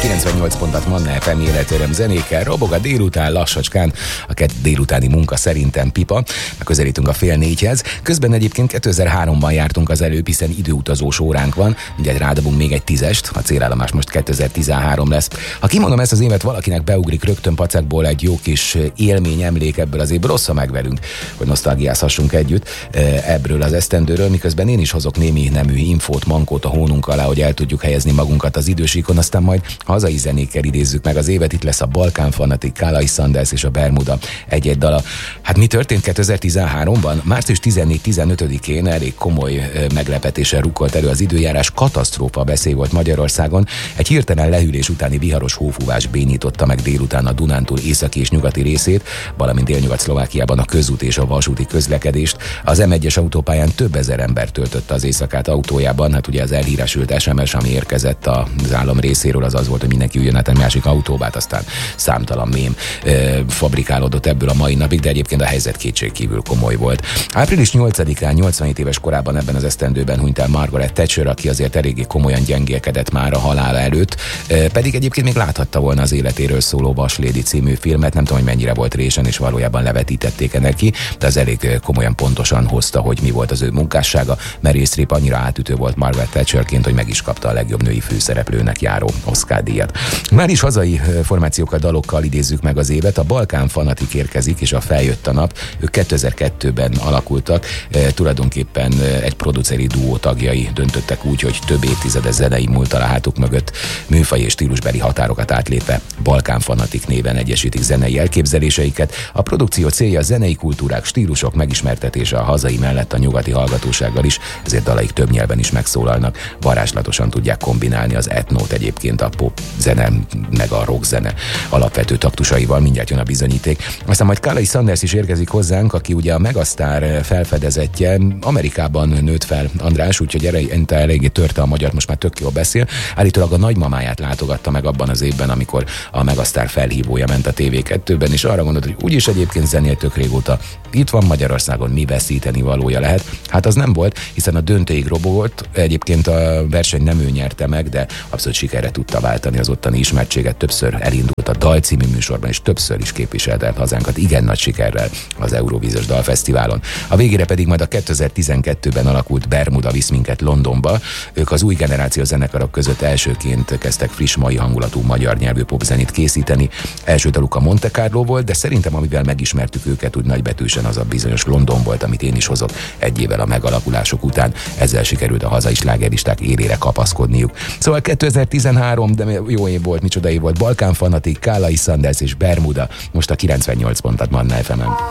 98 pontot Manna FM életöröm zenékkel, robog a délután lassacskán, a délutáni munka szerintem pipa, közelítünk a 3:30-hez. Közben egyébként 2003-ban jártunk az előbb, hiszen időutazós óránk van, mindjárt rádobunk még egy 10-est, a célállomás most 2013 lesz. Ha kimondom ezt az évet, valakinek beugrik rögtön pacekból egy jó kis élmény, emlék ebből az évből, ossza meg velünk, hogy nosztalgiázhassunk együtt ebből az esztendőről, miközben én is hozok némi nemű infót, mankót a hónunk alá, hogy el tudjuk helyezni magunkat az idősíkon, aztán majd hazai zenékkel idézzük meg az évet. Itt lesz a Balkán Fanatik, Kálai Sanders és a Bermuda egy-egy dala. Hát mi történt 2013-ban? Március 14-15-én elég komoly meglepetéssel rukkolt elő az időjárás, katasztrófa veszély volt Magyarországon. Egy hirtelen lehűlés utáni viharos hófúvás bénította meg délután a Dunántúl északi és nyugati részét, valamint délnyugat-Szlovákiában a közút és a vasúti közlekedést. Az M1-es autópályán több ezer ember töltötte az éjszakát autójában. Hát ugye az elhírásült SMS, ami érkezett az állam részéről, az volt, hogy mindenki üljön át egy másik autóbát, aztán számtalan mém fabrikálódott ebből a mai napig, de egyébként a helyzet kétségkívül komoly volt. Április 8-án 87 éves korában ebben az esztendőben hunyt el Margaret Thatcher, aki azért eléggé komolyan gyengélkedett már a halála előtt, pedig egyébként még láthatta volna az életéről szóló Vaslédi című filmet, nem tudom, hogy mennyire volt résen, és valójában levetítették neki, de az elég komolyan pontosan hozta, hogy mi volt az ő munkássága. Meryl Streep annyira átütő volt Margaret Thatcherként, hogy meg is kapta a legjobb női főszereplőnek járó Oscar-díjat. Már is hazai formációkkal, dalokkal idézzük meg az évet. A Balkán Fanatik érkezik, és a Feljött a nap. Ők 2002-ben alakultak, tulajdonképpen egy produceri duó tagjai döntöttek úgy, hogy több évtizedes zenei múltal a hátuk mögött műfaj és stílusbeli határokat átlépve Balkán Fanatik néven egyesítik zenei elképzeléseiket. A produkció célja a zenei kultúrák, stílusok megismertetése a hazai mellett a nyugati hallgatósággal is, ezért dalaik több nyelven is megszólalnak. Varázslatosan tudják kombinálni az etnót egyébként a pop zene meg a rock zene alapvető taktusaival, mindjárt jön a bizonyíték. Aztán majd Kálai Sanders is érkezik hozzánk, aki ugye a megasztár felfedezetje. Amerikában nőtt fel András, úgyhogy eléggé törte a magyart, most már tök jól beszél. Állítólag a nagymamáját látogatta meg abban az évben, amikor a megasztár felhívója ment a TV2-ben, és arra gondolt, hogy úgyis egyébként zenél tök régóta. Itt van Magyarországon, mi veszíteni valója lehet? Hát az nem volt, hiszen a döntőig robogott, egyébként a verseny nem ő nyerte meg, de abszolút sikerre tudta váltani az ottani ismertséget, többször elindult a Dal című műsorban, és többször is képviselte hazánkat igen nagy sikerrel az Eurovíziós Dalfesztiválon. A végére pedig majd a 2012-ben alakult Bermuda visz minket Londonba. Ők az új generáció zenekarok között elsőként kezdtek friss, mai hangulatú magyar nyelvű popzenét készíteni. Első daluk a Monte Carlo volt, de szerintem amivel megismertük őket úgy nagybetűsen, az a bizonyos London volt, amit én is hozok egy évvel a megalakulások után. Ezzel sikerült a hazai slágerlisták élére kapaszkodniuk. Szóval 2013, de jó év volt, micsoda év volt. Balkán Fanatik, Kálai Sanders és Bermuda, most a 98 pontot Manna FM-en.